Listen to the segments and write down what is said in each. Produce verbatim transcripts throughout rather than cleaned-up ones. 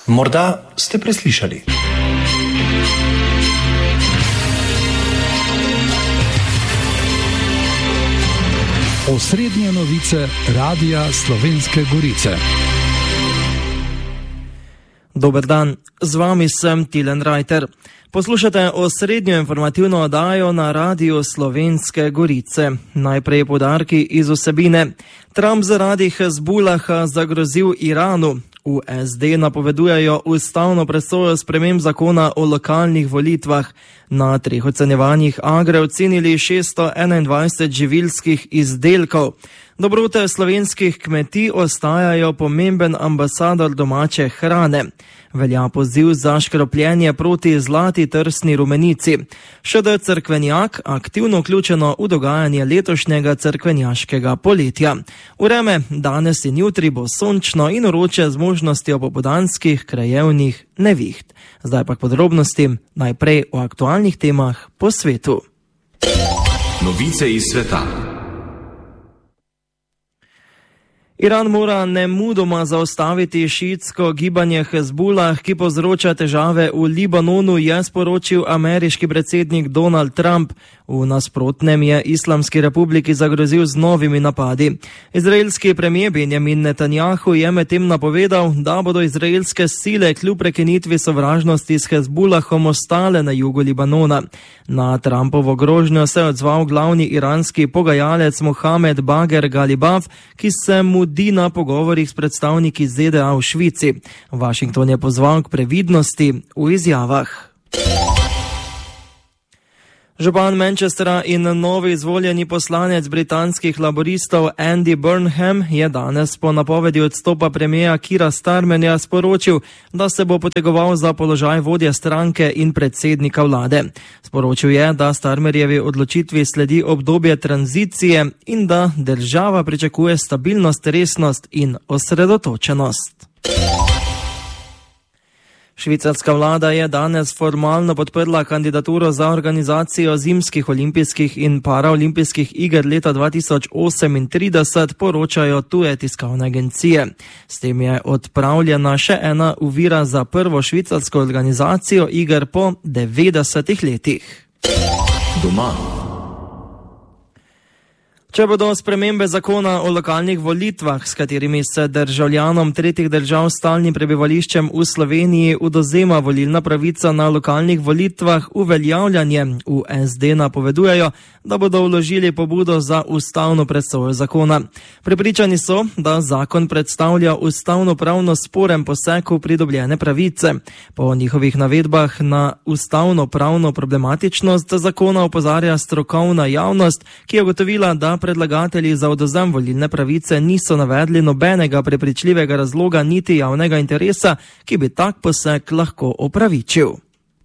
Morda ste preslišali. Osrednje novice Radia Slovenske Gorice. Dober dan, z vami sem Tilen Rajter. Poslušate osrednjo informativno oddajo na Radiu Slovenske Gorice. Najprej poudarki iz vsebine. Trump zaradi Hezbulaha zagrozil Iranu. V es de napovedujejo ustavno presojo sprememb zakona o lokalnih volitvah. Na treh ocenjevanjih Agre ocenili šeststo enaindvajset živilskih izdelkov. Dobrote slovenskih kmetij ostajajo pomemben ambasador domače hrane. Velja poziv za škropljenje proti zlati trsni rumenici. Še da je cerkvenjak aktivno vključeno v dogajanje letošnjega cerkvenjaškega poletja. Vreme danes in jutri bo sončno in vroče z možnostjo popoldanskih krajevnih neviht. Zdaj pa k podrobnostim, najprej o aktualnih temah po svetu. Novice iz sveta. Iran mora nemudoma zaustaviti šiitsko gibanje Hezbulah, ki povzroča težave v Libanonu, je sporočil ameriški predsednik Donald Trump. V nasprotnem je Islamski republiki zagrozil z novimi napadi. Izraelski premijer Benjamin Netanjahu je medtem napovedal, da bodo izraelske sile kljub prekinitvi sovražnosti s Hezbulahom ostale na jugu Libanona. Na Trumpovo grožnjo se je odzval glavni iranski pogajalec Mohamed Bager Galibaf, ki se mudi na pogovorih s predstavniki ze de a v Švici. Washington je pozval k previdnosti v izjavah. Župan Manchestra in novi izvoljeni poslanec britanskih laboristov Andy Burnham je danes po napovedi odstopa premijera Keira Starmerja sporočil, da se bo potegoval za položaj vodje stranke in predsednika vlade. Sporočil je, da Starmerjevi odločitvi sledi obdobje tranzicije in da država pričakuje stabilnost, resnost in osredotočenost. Švicarska vlada je danes formalno podprla kandidaturo za organizacijo zimskih olimpijskih in paraolimpijskih iger leta dva tisoč osemintrideset, poročajo tuje tiskovne agencije. S tem je odpravljena še ena ovira za prvo švicarsko organizacijo iger po devetdesetih letih. Doma. Če bodo spremembe zakona o lokalnih volitvah, s katerimi se državljanom tretjih držav s stalnim prebivališčem v Sloveniji odvzema volilna pravica na lokalnih volitvah, uveljavljanje, v es de napovedujejo, da bodo vložili pobudo za ustavno presojo zakona. Prepričani so, da zakon predstavlja ustavno-pravno sporen poseg v pridobljene pravice. Po njihovih navedbah na ustavno-pravno problematičnost zakona opozarja strokovna javnost, ki je ugotovila, da predlagatelji za odvzem volilne pravice niso navedli nobenega prepričljivega razloga niti javnega interesa, ki bi tak poseg lahko opravičil.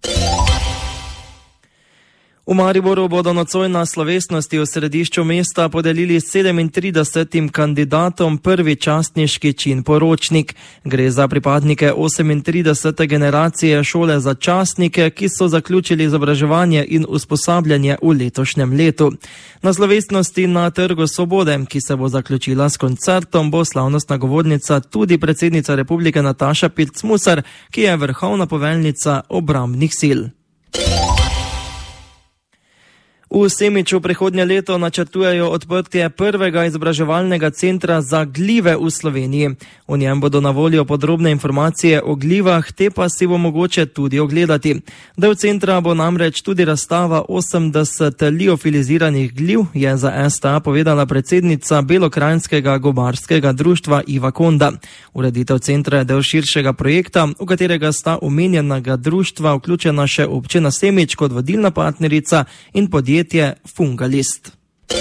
V Mariboru bodo nocoj na slovesnosti v središču mesta podelili sedemintridesetim kandidatom prvi častniški čin poročnik. Gre za pripadnike osemintridesete generacije šole za častnike, ki so zaključili izobraževanje in usposabljanje v letošnjem letu. Na slovesnosti na Trgu Svobode, ki se bo zaključila s koncertom, bo slavnostna govornica tudi predsednica republike Nataša Pirc-Musar, ki je vrhovna poveljnica obrambnih sil. V Semiču prihodnje leto načrtujejo odprtje prvega izobraževalnega centra za glive v Sloveniji. V njem bodo na voljo podrobne informacije o glivah, te pa si bo mogoče tudi ogledati. Del centra bo namreč tudi razstava osemdeset liofiliziranih gliv, je za es te a povedala predsednica Belokranjskega gobarskega društva Iva Konda. Ureditev centra je del širšega projekta, v katerega sta omenjenega društva vključena še občina Semič kot vodilna partnerica in podjetje Fungalist.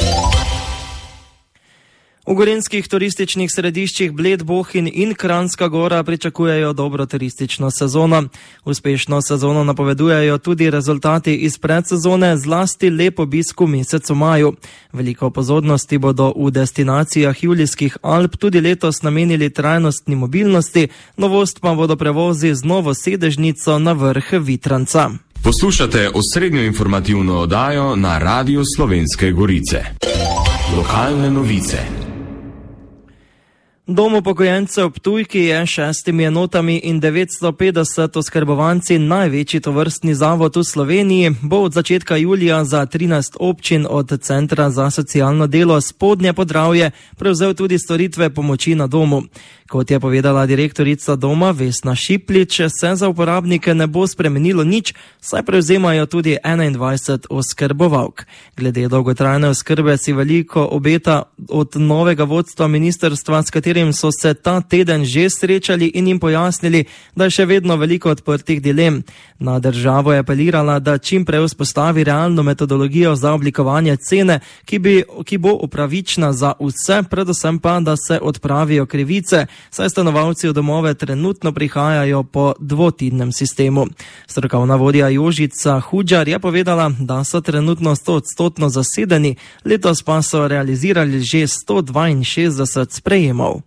V gorenjskih turističnih središčih Bled, Bohinj in Kranjska Gora pričakujejo dobro turistično sezono. Uspešno sezono napovedujejo tudi rezultati iz predsezone, zlasti lep obisk v mesecu maju. Veliko pozornosti bodo v destinacijah Julijskih Alp tudi letos namenili trajnostni mobilnosti, novost pa bodo prevozi z novo sedežnico na vrh Vitranca. Poslušate osrednjo informativno oddajo na Radiu Slovenske Gorice. Lokalne novice. Dom upokojencev Ptuj, ki je šestimi enotami in devetsto petdeset oskrbovanci največji tovrstni zavod v Sloveniji, bo od začetka julija za trinajst občin od Centra za socialno delo Spodnje Podravje prevzel tudi storitve pomoči na domu. Kot je povedala direktorica doma Vesna Šiplič, se za uporabnike ne bo spremenilo nič, saj prevzemajo tudi enaindvajset oskrbovalk. Glede dolgotrajne oskrbe si veliko obeta od novega vodstva ministrstva, s katerim so se ta teden že srečali in jim pojasnili, da je še vedno veliko odprtih dilem. Na državo je apelirala, da čim prej vzpostavi realno metodologijo za oblikovanje cene, ki, bi, ki bo upravična za vse, predvsem pa, da se odpravijo krivice, saj stanovalci v domove trenutno prihajajo po dvotidnem sistemu. Strokovna vodja Jožica Hudžar je povedala, da so trenutno stoodstotno zasedeni, letos pa so realizirali že sto dvainšestdeset sprejemov.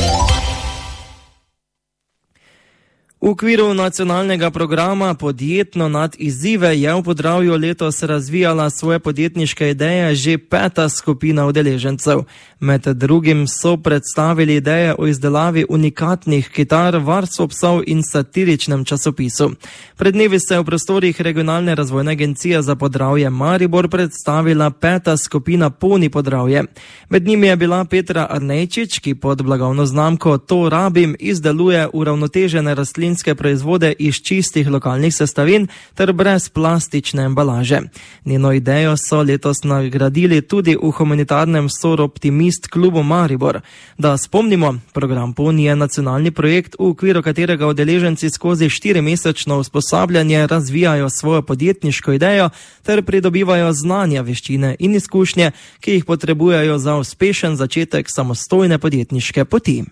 V okviru nacionalnega programa Podjetno nad izzive je v Podravju letos razvijala svoje podjetniške ideje že peta skupina udeležencev. Med drugim so predstavili ideje o izdelavi unikatnih kitar, varstvo psov in satiričnem časopisu. Pred dnevi se je v prostorih Regionalne razvojne agencije za Podravje Maribor predstavila peta skupina Poni Podravje. Med njimi je bila Petra Arnejčič, ki pod blagovno znamko To rabim izdeluje uravnotežene rastline proizvode iz čistih lokalnih sestavin ter brez plastične embalaže. Njeno idejo so letos nagradili tudi v humanitarnem Soroptimist klubu Maribor. Da spomnimo, program Poni je nacionalni projekt, v okviru katerega udeleženci skozi štirimesečno usposabljanje razvijajo svojo podjetniško idejo ter pridobivajo znanja, veščine in izkušnje, ki jih potrebujejo za uspešen začetek samostojne podjetniške poti.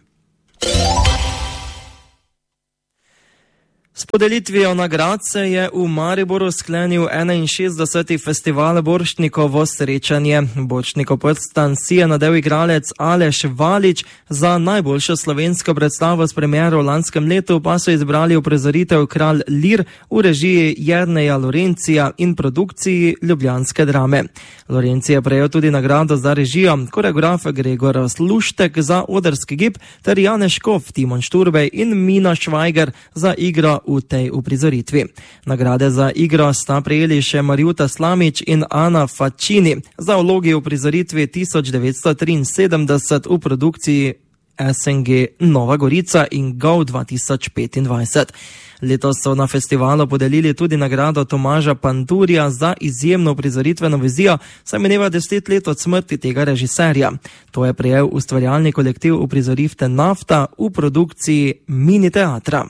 S podelitvijo nagrad se je v Mariboru sklenil enainšestdeseti festival Borštnikovo srečanje. Borštnikov prstan si je nadel igralec Aleš Valič, za najboljšo slovensko predstavo s premiero v lanskem letu pa so izbrali uprizoritev Kralj Lir v režiji Jerneja Lorencija in produkciji Ljubljanske drame. Lorenci je prejel tudi nagrado za režijo, koreograf Gregor Sluštek za odrski gib ter Janez Škof, Timon Šturbej in Mina Švajger za igro v tej uprizoritvi. Nagrade za igro sta prejeli še Marjuta Slamič in Ana Facini za vlogi v uprizoritvi tisoč devetsto triinsedemdeset v produkciji S N G Nova Gorica in G O V dva tisoč petindvajset. Letos so na festivalu podelili tudi nagrado Tomaža Pandurja za izjemno uprizoritveno vizijo, saj mineva deset let od smrti tega režiserja. To je prejel ustvarjalni kolektiv uprizoritve Nafta v produkciji Mini teatra.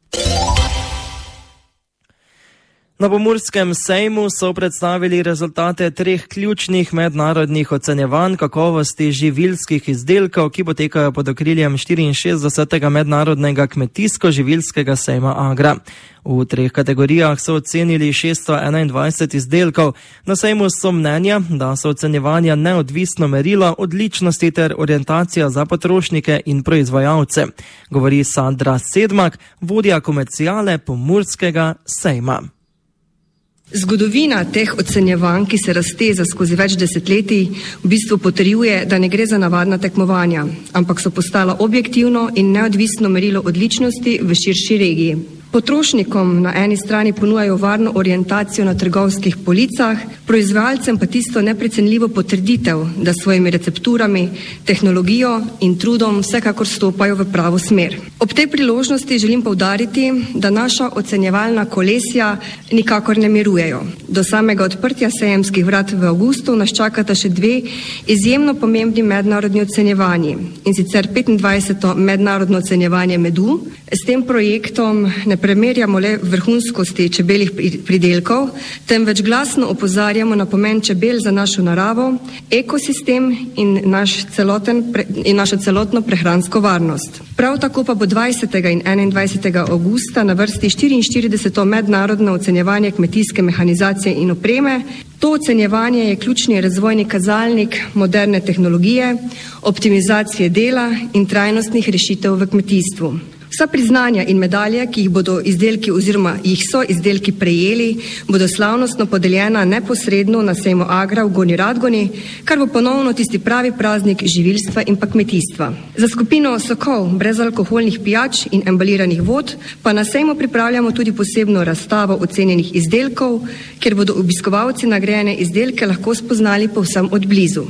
Na Pomurskem sejmu so predstavili rezultate treh ključnih mednarodnih ocenjevanj kakovosti živilskih izdelkov, ki potekajo pod okriljem štiriinšestdesetega mednarodnega kmetijsko-živilskega sejma Agra. V treh kategorijah so ocenili šeststo enaindvajset izdelkov. Na sejmu so mnenja, da so ocenjevanja neodvisno merilo odličnosti ter orientacija za potrošnike in proizvajalce, govori Sandra Sedmak, vodja komerciale Pomurskega sejma. Zgodovina teh ocenjevanj, ki se razteza skozi več desetletij, v bistvu potrjuje, da ne gre za navadna tekmovanja, ampak so postala objektivno in neodvisno merilo odličnosti v širši regiji. Potrošnikom na eni strani ponujajo varno orientacijo na trgovskih policah, proizvajalcem pa tisto neprecenljivo potrditev, da s svojimi recepturami, tehnologijo in trudom vsekakor stopajo v pravo smer. Ob tej priložnosti želim poudariti, da naša ocenjevalna kolesja nikakor ne mirujejo. Do samega odprtja sejemskih vrat v avgustu nas čakata še dve izjemno pomembni mednarodni ocenjevanji, in sicer petindvajseto mednarodno ocenjevanje medu. S tem projektom ne premerjamo le vrhunskosti čebeljih pridelkov, temveč glasno opozarjamo na pomen čebel za našo naravo, ekosistem in, naš celoten, in našo celotno prehransko varnost. Prav tako pa bo dvajsetega in enaindvajsetega avgusta na vrsti štiriinštirideseto mednarodno ocenjevanje kmetijske mehanizacije in opreme. To ocenjevanje je ključni razvojni kazalnik moderne tehnologije, optimizacije dela in trajnostnih rešitev v kmetijstvu. Vsa priznanja in medalje, ki jih bodo izdelki oziroma jih so izdelki prejeli, bodo slavnostno podeljena neposredno na sejmu Agra v Gornji Radgoni, kar bo ponovno tisti pravi praznik živilstva in pa kmetijstva. Za skupino sokov, brezalkoholnih pijač in embaliranih vod pa na sejmu pripravljamo tudi posebno razstavo ocenjenih izdelkov, kjer bodo obiskovalci nagrajene izdelke lahko spoznali povsem od blizu.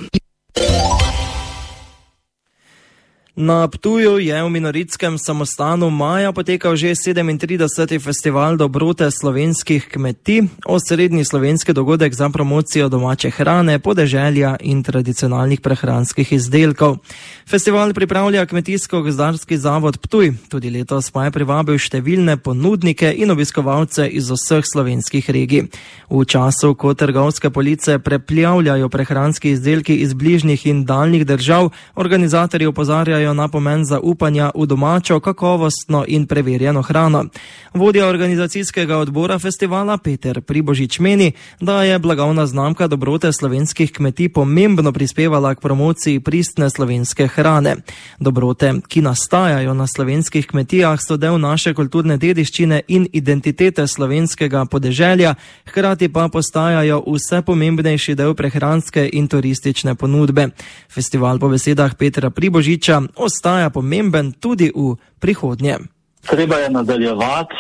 Na Ptuju je v Minoritskem samostanu maja potekal že sedemintrideseti festival dobrote slovenskih kmetij, osrednji slovenski dogodek za promocijo domače hrane, podeželja in tradicionalnih prehranskih izdelkov. Festival pripravlja Kmetijsko-gozdarski zavod Ptuj, tudi letos pa je privabil številne ponudnike in obiskovalce iz vseh slovenskih regij. V času, ko trgovske police preplavljajo prehranski izdelki iz bližnjih in daljnih držav, organizatorji opozarjajo na pomen zaupanja v domačo, kakovostno in preverjeno hrano. Vodja organizacijskega odbora festivala Peter Pribožič meni, da je blagovna znamka dobrote slovenskih kmetij pomembno prispevala k promociji pristne slovenske hrane. Dobrote, ki nastajajo na slovenskih kmetijah, so del naše kulturne dediščine in identitete slovenskega podeželja, hkrati pa postajajo vse pomembnejši del prehranske in turistične ponudbe. Festival po besedah Petra Pribožiča ostaja pomemben tudi v prihodnje. Treba je nadaljevati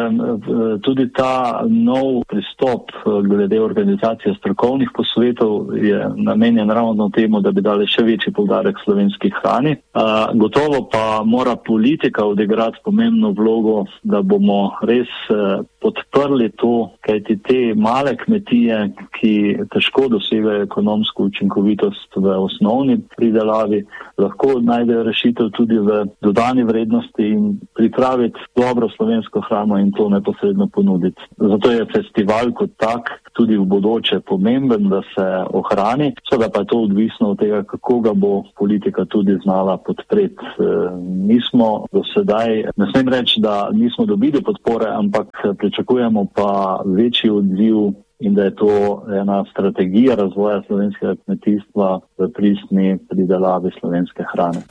tudi ta nov pristop glede organizacije strokovnih posvetov je namenjen ravno temu, da bi dali še večji poudarek slovenski hrani. Gotovo pa mora politika odigrati pomembno vlogo, da bomo res podprli to, kajti te male kmetije, ki težko dosegajo ekonomsko učinkovitost v osnovni pridelavi, lahko najdejo rešitev tudi v dodani vrednosti in pripraviti dobro slovensko hrano in to neposredno ponuditi. Zato je festival kot tak tudi v bodoče pomemben, da se ohrani, seveda pa je to odvisno od tega, kako ga bo politika tudi znala podpreti. Mi smo do sedaj, ne smem reči, da nismo dobili podpore, ampak pričakujemo pa večji odziv in da je to ena strategija razvoja slovenskega kmetijstva v pristni pridelavi slovenske hrane.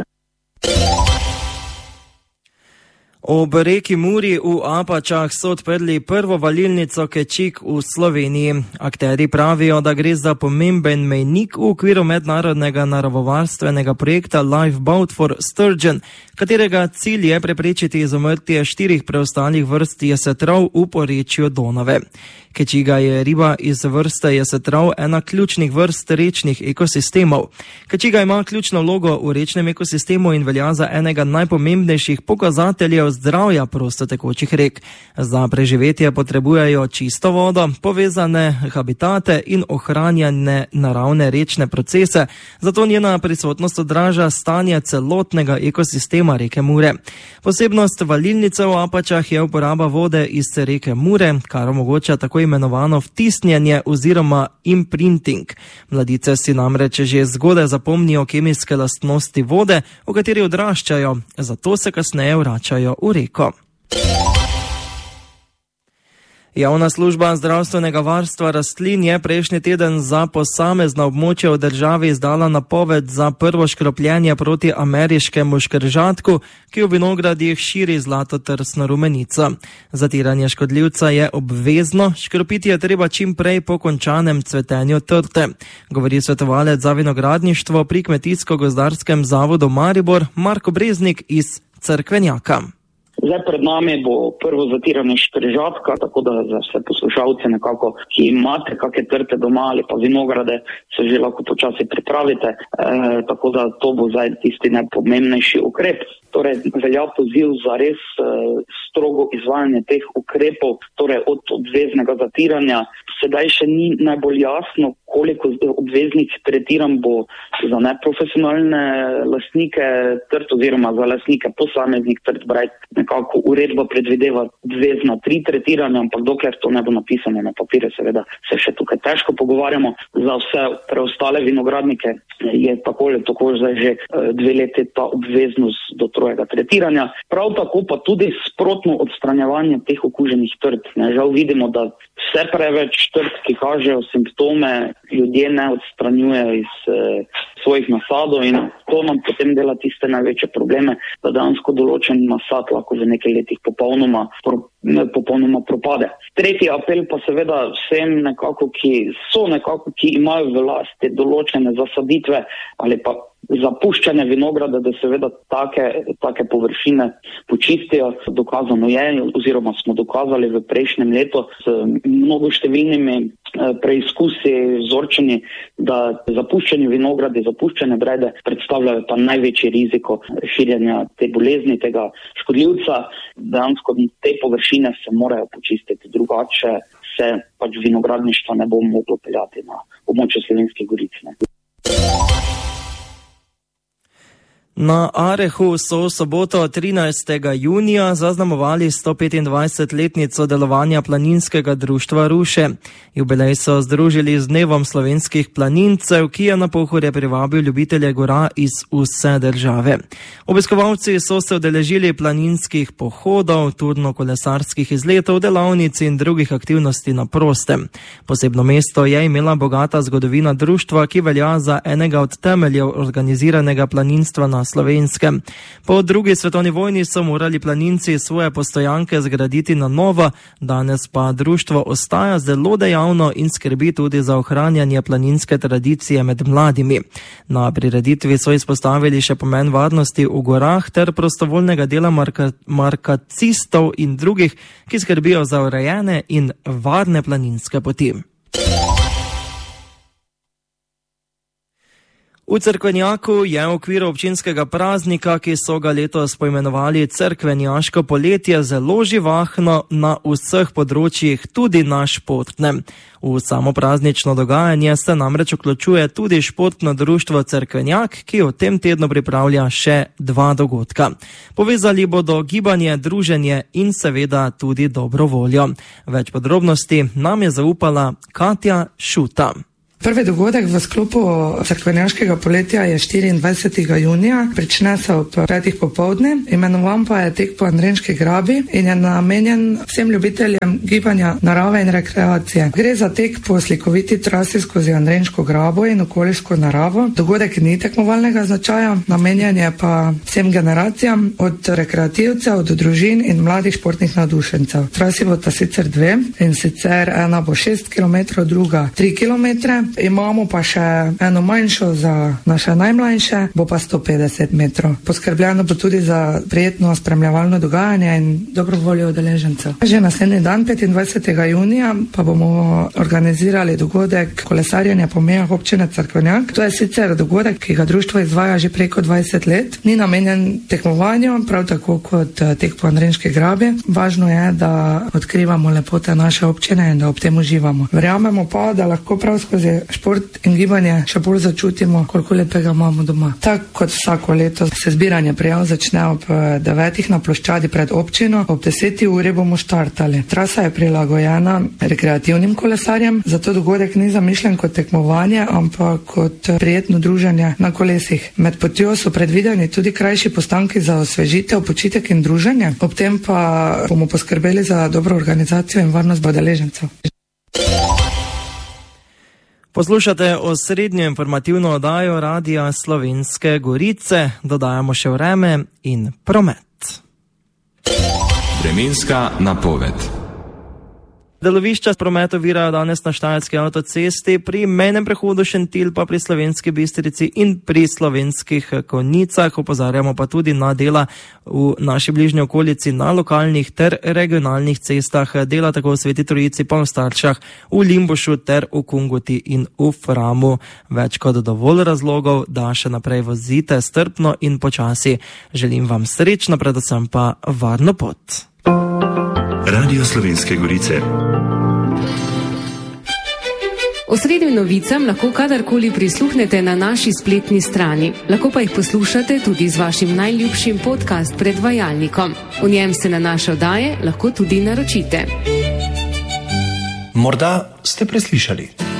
Ob reki Muri v Apačah so odprli prvo valilnico Kečik v Sloveniji. Akteri pravijo, da gre za pomemben mejnik v okviru mednarodnega naravovarstvenega projekta Lifeboat for Sturgeon, katerega cilj je preprečiti izumrtje štirih preostalih vrst jesetrov v porečju Donave. Kečiga je riba iz vrste jesetrov, ena ključnih vrst rečnih ekosistemov. Kečiga ima ključno vlogo v rečnem ekosistemu in velja za enega najpomembnejših pokazateljev zdravja prostotekočih rek. Za preživetje potrebujejo čisto vodo, povezane habitate in ohranjene naravne rečne procese, zato njena prisotnost odraža stanje celotnega ekosistema reke Mure. Posebnost valilnice v Apačah je uporaba vode iz reke Mure, kar omogoča tako imenovano vtisnjenje oziroma imprinting. Mladice si namreč že zgodaj zapomnijo kemijske lastnosti vode, v kateri odraščajo, zato se kasneje vračajo v reko. Javna služba zdravstvenega varstva rastlin je prejšnji teden za posamezna območja v državi izdala napoved za prvo škropljenje proti ameriškemu škržatku, ki v vinogradih širi zlatotrsno rumenico. Zatiranje škodljivca je obvezno, škropiti je treba čim prej po končanem cvetenju trte, govori svetovalec za vinogradništvo pri Kmetijsko-gozdarskem zavodu Maribor Marko Breznik iz Cerkvenjaka. Zdaj pred nami bo prvo zatiranje škržatka, tako da za vse poslušalce nekako, ki imate kakšne trte doma ali pa vinograde, se že lahko počasi pripravite, e, tako da to bo zdaj tisti najpomembnejši ukrep. Torej, velja poziv za res e, strogo izvajanje teh ukrepov, torej od obveznega zatiranja. Sedaj še ni najbolj jasno, koliko obveznih tretiranj bo za neprofesionalne lastnike trt oziroma za lastnike posameznih trt. Nekako uredba predvideva obvezna tri tretiranja, ampak dokler to ne bo napisano na papirju, seveda se še tukaj težko pogovarjamo. Za vse preostale vinogradnike je tako ali tako zdaj že dve leti ta obveznost do trojega tretiranja. Prav tako pa tudi sprotno odstranjevanje teh okuženih trt. Žal vidimo, da vse preveč trt, ki kažejo simptome ljudje ne odstranjujejo iz eh, svojih nasadov in to nam potem dela tiste največje probleme, da dejansko določen nasad lahko v nekaj letih popolnoma, pro, popolnoma propade. Tretji apel pa seveda vsem nekako, ki so nekako, ki imajo v lasti določene zasaditve ali pa zapuščene vinograde, da seveda take, take površine počistijo. Dokazano je, oziroma smo dokazali v prejšnjem letu s mnogo številnimi preizkusi, vzorčeni, da zapuščeni vinogradi, zapuščene brede predstavljajo pa največji riziko širjenja te bolezni, tega škodljivca. Dejansko te površine se morajo počistiti, drugače se pač vinogradništvo ne bo moglo peljati na območje Slovenskih Goric. Ne. Na Arehu so v soboto trinajstega junija zaznamovali sto petindvajsetletnico delovanja planinskega društva Ruše. Jubilej so združili z Dnevom slovenskih planincev, ki je na Pohorje privabil ljubitelje gora iz vse države. Obiskovalci so se udeležili planinskih pohodov, turno-kolesarskih izletov, delavnic in drugih aktivnosti na prostem. Posebno mesto je imela bogata zgodovina društva, ki velja za enega od temeljev organiziranega planinstva na Slovenskem. Po drugi svetovni vojni so morali planinci svoje postojanke zgraditi na novo, danes pa društvo ostaja zelo dejavno in skrbi tudi za ohranjanje planinske tradicije med mladimi. Na prireditvi so izpostavili še pomen varnosti v gorah ter prostovoljnega dela marka, markacistov in drugih, ki skrbijo za urejene in varne planinske poti. V Cerkvenjaku je v okviru občinskega praznika, ki so ga letos poimenovali Cerkvenjaško poletje, zelo živahno na vseh področjih, tudi na športnem. V samo praznično dogajanje se namreč vključuje tudi športno društvo Cerkvenjak, ki v tem tednu pripravlja še dva dogodka. Povezali bodo gibanje, druženje in seveda tudi dobro voljo. Več podrobnosti nam je zaupala Katja Šuta. Prvi dogodek v sklopu Cerkvenjaškega poletja je štiriindvajsetega junija, prične se ob petih popoldne, imenovan pa je tek po Andrenški grabi in je namenjen vsem ljubiteljem gibanja, narave in rekreacije. Gre za tek po slikoviti trasi skozi Andrenško grabo in okoliško naravo. Dogodek ni tekmovalnega značaja, namenjen je pa vsem generacijam, od rekreativcev do družin in mladih športnih navdušencev. Trasi bo ta sicer dve, in sicer ena bo šest kilometrov, druga tri kilometre. Imamo pa še eno manjšo za naše najmlajše, bo pa sto petdeset metrov. Poskrbljeno bo tudi za prijetno spremljevalno dogajanje in dobro voljo udeležencev. Že naslednji dan, petindvajsetega junija, pa bomo organizirali dogodek kolesarjenja po mejah občine Cerkvenjak. To je sicer dogodek, ki ga društvo izvaja že preko dvajset let. Ni namenjen tekmovanju, prav tako kot tek po Andrenški grabi. Važno je, da odkrivamo lepote naše občine in da ob tem uživamo. Verjamemo pa, da lahko prav skozi šport in gibanje še bolj začutimo, koliko lepega imamo doma. Tako kot vsako leto se zbiranje prijav začne ob devetih na ploščadi pred občino, ob deseti uri bomo štartali. Trasa je prilagojena rekreativnim kolesarjem, zato dogodek ni zamišljen kot tekmovanje, ampak kot prijetno druženje na kolesih. Med potjo so predvideni tudi krajši postanki za osvežitev, počitek in druženje, ob tem pa bomo poskrbeli za dobro organizacijo in varnost udeležencev. Poslušate osrednjo informativno oddajo Radia Slovenske Gorice, dodajamo še vreme in promet. Vremenska napoved. Delovišča prometa ovirajo danes na Štajerski avtocesti, pri mejnem prehodu Šentilj pa pri Slovenski Bistrici in pri Slovenskih Konjicah. Opozarjamo pa tudi na dela v naši bližnji okolici na lokalnih ter regionalnih cestah, dela tako v Sveti Trojici pa v Starčah, v Limbušu ter v Kungoti in v Framu. Več kot dovolj razlogov, da še naprej vozite strpno in počasi. Želim vam srečno, predvsem pa varno pot. Radio Slovenske Gorice. Osrednjim novicam lahko kadarkoli prisluhnete na naši spletni strani. Lahko pa jih poslušate tudi z vašim najljubšim podcast predvajalnikom. V njem se na naše oddaje lahko tudi naročite. Morda ste preslišali.